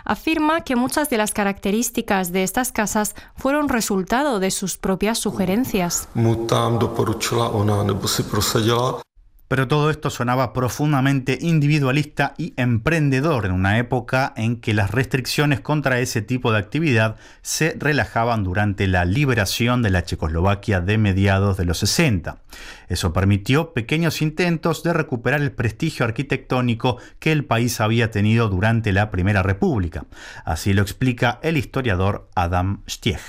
afirma que muchas de las características de estas casas fueron resultado de sus propias sugerencias. Pero todo esto sonaba profundamente individualista y emprendedor en una época en que las restricciones contra ese tipo de actividad se relajaban durante la liberación de la Checoslovaquia de mediados de los 60. Eso permitió pequeños intentos de recuperar el prestigio arquitectónico que el país había tenido durante la Primera República. Así lo explica el historiador Adam Stieg.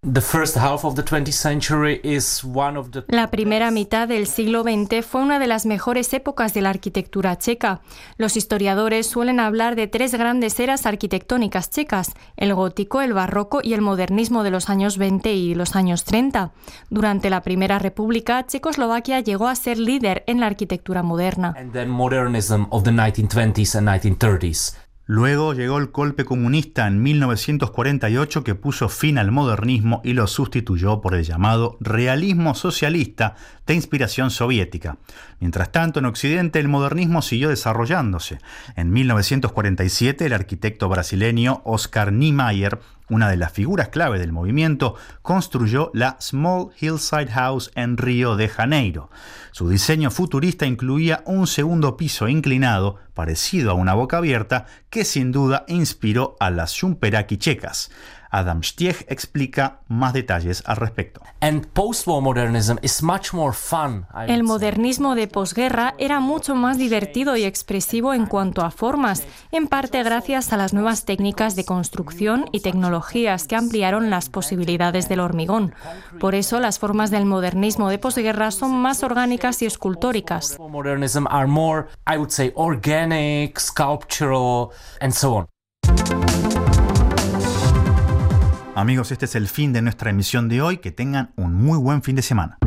La primera mitad del siglo XX fue una de las mejores épocas de la arquitectura checa. Los historiadores suelen hablar de tres grandes eras arquitectónicas checas: el gótico, el barroco y el modernismo de los años 20 y los años 30. Durante la Primera República, Checoslovaquia llegó a ser líder en la arquitectura moderna. Luego llegó el golpe comunista en 1948 que puso fin al modernismo y lo sustituyó por el llamado realismo socialista de inspiración soviética. Mientras tanto, en Occidente el modernismo siguió desarrollándose. En 1947 el arquitecto brasileño Oscar Niemeyer, una de las figuras clave del movimiento, construyó la Small Hillside House en Río de Janeiro. Su diseño futurista incluía un segundo piso inclinado, parecido a una boca abierta, que sin duda inspiró a las Šumperky checas. Adam Stieg explica más detalles al respecto. El modernismo de posguerra era mucho más divertido y expresivo en cuanto a formas, en parte gracias a las nuevas técnicas de construcción y tecnologías que ampliaron las posibilidades del hormigón. Por eso las formas del modernismo de posguerra son más orgánicas y escultóricas. Amigos, este es el fin de nuestra emisión de hoy. Que tengan un muy buen fin de semana.